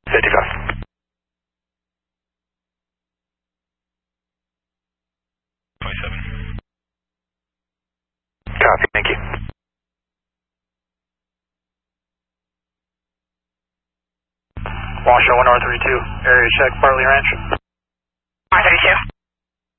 55. 27. Copy, thank you. Washoe 1032, area check, Bartley Ranch.